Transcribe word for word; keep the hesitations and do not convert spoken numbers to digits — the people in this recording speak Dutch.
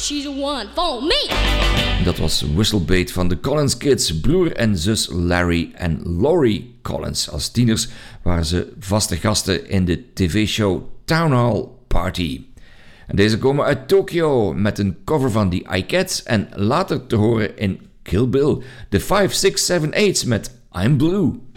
She's a one for me. Dat was Whistlebait van de Collins Kids, broer en zus Larry en Laurie Collins. Als tieners waren ze vaste gasten in de tv-show Town Hall Party. En deze komen uit Tokio met een cover van The iCats en later te horen in Kill Bill, de five six seven eight met I'm Blue.